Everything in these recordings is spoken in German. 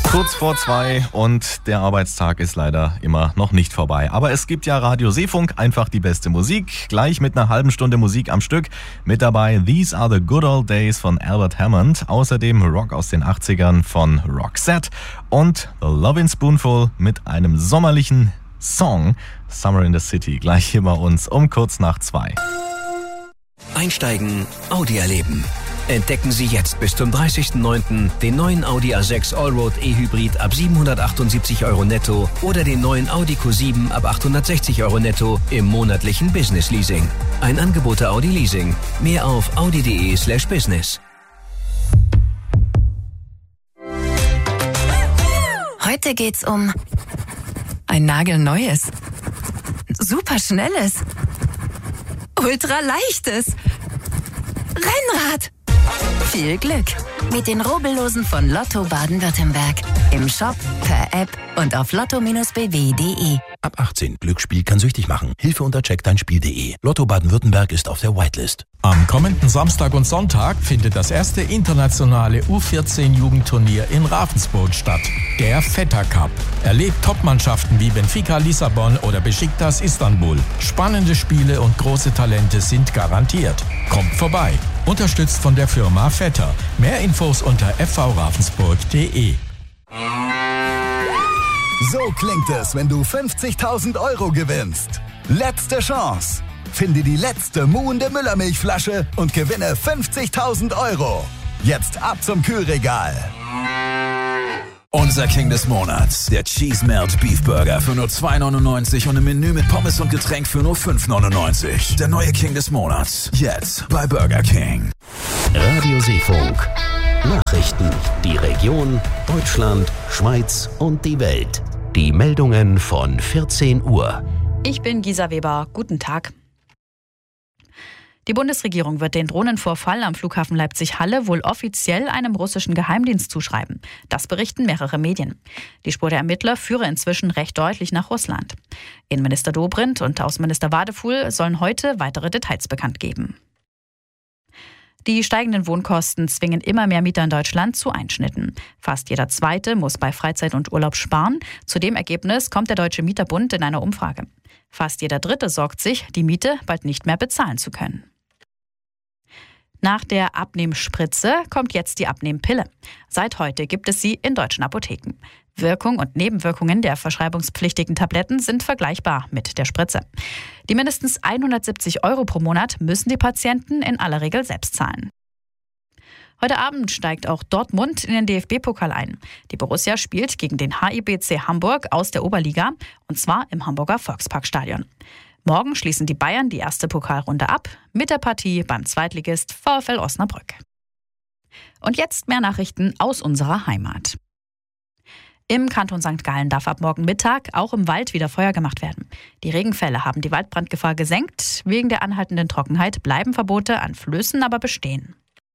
Kurz vor 2 und der Arbeitstag ist leider immer noch nicht vorbei. Aber es gibt ja Radio Seefunk, einfach die beste Musik. Gleich mit einer halben Stunde Musik am Stück. Mit dabei These Are the Good Old Days von Albert Hammond. Außerdem Rock aus den 80ern von Roxette. Und The Lovin' Spoonful mit einem sommerlichen Song. Summer in the City. Gleich hier bei uns um kurz nach 2. Einsteigen, Audi erleben. Entdecken Sie jetzt bis zum 30.09. den neuen Audi A6 Allroad E-Hybrid ab 778 € netto oder den neuen Audi Q7 ab 860 € netto im monatlichen Business Leasing. Ein Angebot der Audi Leasing. Mehr auf audi.de/business. Heute geht's um ein nagelneues, superschnelles, ultraleichtes Rennrad. Viel Glück mit den Rubbellosen von Lotto Baden-Württemberg. Im Shop, per App und auf lotto-bw.de. Ab 18. Glücksspiel kann süchtig machen. Hilfe unter checkdeinspiel.de. Lotto Baden-Württemberg ist auf der Whitelist. Am kommenden Samstag und Sonntag findet das erste internationale U14-Jugendturnier in Ravensburg statt. Der Vetter Cup. Erlebt Topmannschaften wie Benfica Lissabon oder Besiktas Istanbul. Spannende Spiele und große Talente sind garantiert. Kommt vorbei. Unterstützt von der Firma Vetter. Mehr Infos unter fvravensburg.de. So klingt es, wenn du 50.000 € gewinnst. Letzte Chance. Finde die letzte muhende Müllermilchflasche und gewinne 50.000 €. Jetzt ab zum Kühlregal. Unser King des Monats, der Cheese Melt Beef Burger für nur 2,99 € und ein Menü mit Pommes und Getränk für nur 5,99 €. Der neue King des Monats, jetzt bei Burger King. Radio Seefunk. Nachrichten, die Region, Deutschland, Schweiz und die Welt. Die Meldungen von 14 Uhr. Ich bin Gisa Weber. Guten Tag. Die Bundesregierung wird den Drohnenvorfall am Flughafen Leipzig-Halle wohl offiziell einem russischen Geheimdienst zuschreiben. Das berichten mehrere Medien. Die Spur der Ermittler führe inzwischen recht deutlich nach Russland. Innenminister Dobrindt und Außenminister Wadefuhl sollen heute weitere Details bekannt geben. Die steigenden Wohnkosten zwingen immer mehr Mieter in Deutschland zu Einschnitten. Fast jeder Zweite muss bei Freizeit und Urlaub sparen. Zu dem Ergebnis kommt der Deutsche Mieterbund in einer Umfrage. Fast jeder Dritte sorgt sich, die Miete bald nicht mehr bezahlen zu können. Nach der Abnehmspritze kommt jetzt die Abnehmpille. Seit heute gibt es sie in deutschen Apotheken. Wirkung und Nebenwirkungen der verschreibungspflichtigen Tabletten sind vergleichbar mit der Spritze. Die mindestens 170 € pro Monat müssen die Patienten in aller Regel selbst zahlen. Heute Abend steigt auch Dortmund in den DFB-Pokal ein. Die Borussia spielt gegen den HIBC Hamburg aus der Oberliga, und zwar im Hamburger Volksparkstadion. Morgen schließen die Bayern die erste Pokalrunde ab mit der Partie beim Zweitligist VfL Osnabrück. Und jetzt mehr Nachrichten aus unserer Heimat. Im Kanton St. Gallen darf ab morgen Mittag auch im Wald wieder Feuer gemacht werden. Die Regenfälle haben die Waldbrandgefahr gesenkt. Wegen der anhaltenden Trockenheit bleiben Verbote an Flößen aber bestehen.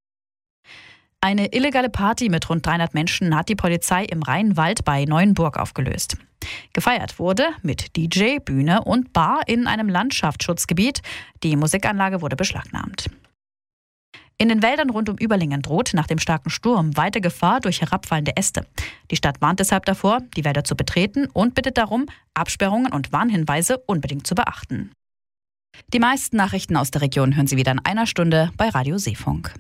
Eine illegale Party mit rund 300 Menschen hat die Polizei im Rheinwald bei Neuenburg aufgelöst. Gefeiert wurde mit DJ, Bühne und Bar in einem Landschaftsschutzgebiet. Die Musikanlage wurde beschlagnahmt. In den Wäldern rund um Überlingen droht nach dem starken Sturm weiter Gefahr durch herabfallende Äste. Die Stadt warnt deshalb davor, die Wälder zu betreten und bittet darum, Absperrungen und Warnhinweise unbedingt zu beachten. Die meisten Nachrichten aus der Region hören Sie wieder in einer Stunde bei Radio Seefunk.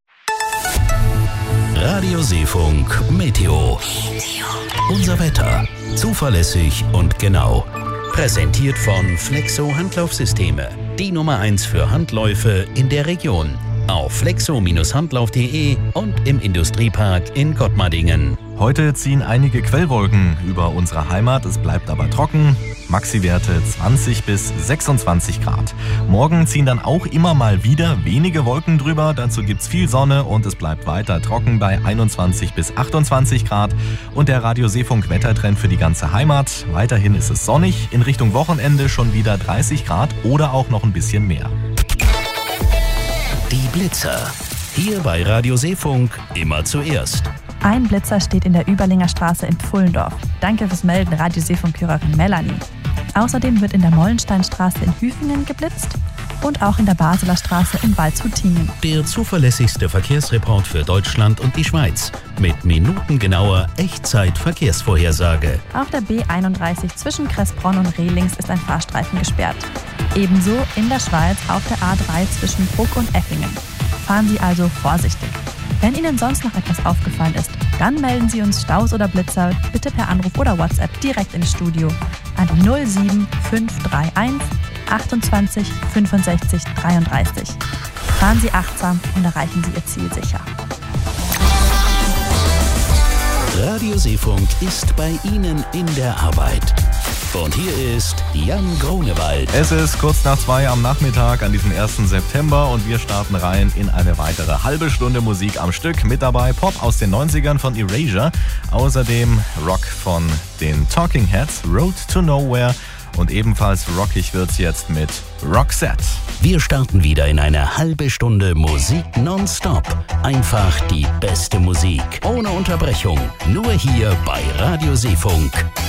Radio Seefunk Meteo. Unser Wetter. Zuverlässig und genau. Präsentiert von Flexo Handlaufsysteme. Die Nummer 1 für Handläufe in der Region. Auf flexo-handlauf.de und im Industriepark in Gottmardingen. Heute ziehen einige Quellwolken über unsere Heimat, es bleibt aber trocken. Maxiwerte 20 bis 26 Grad. Morgen ziehen dann auch immer mal wieder wenige Wolken drüber, dazu gibt's viel Sonne und es bleibt weiter trocken bei 21 bis 28 Grad. Und der Radio Seefunk Wettertrend für die ganze Heimat. Weiterhin ist es sonnig, in Richtung Wochenende schon wieder 30 Grad oder auch noch ein bisschen mehr. Die Blitzer. Hier bei Radio Seefunk immer zuerst. Ein Blitzer steht in der Überlinger Straße in Pfullendorf. Danke fürs Melden, Radio Seefunk-Hörerin Melanie. Außerdem wird in der Mollensteinstraße in Hüfingen geblitzt und auch in der Basler Straße in Waldshut-Tiengen. Der zuverlässigste Verkehrsreport für Deutschland und die Schweiz. Mit minutengenauer Echtzeit-Verkehrsvorhersage. Auf der B31 zwischen Kressbronn und Rehlings ist ein Fahrstreifen gesperrt. Ebenso in der Schweiz auf der A3 zwischen Bruck und Effingen. Fahren Sie also vorsichtig. Wenn Ihnen sonst noch etwas aufgefallen ist, dann melden Sie uns Staus oder Blitzer bitte per Anruf oder WhatsApp direkt ins Studio an die 07531 28 65 33. Fahren Sie achtsam und erreichen Sie Ihr Ziel sicher. Radio Seefunk ist bei Ihnen in der Arbeit. Und hier ist Jan Grunewald. Es ist kurz nach 2 am Nachmittag an diesem 1. September und wir starten rein in eine weitere halbe Stunde Musik am Stück. Mit dabei Pop aus den 90ern von Erasure, außerdem Rock von den Talking Heads, Road to Nowhere und ebenfalls rockig wird's jetzt mit Roxette. Wir starten wieder in eine halbe Stunde Musik nonstop. Einfach die beste Musik, ohne Unterbrechung. Nur hier bei Radio Seefunk.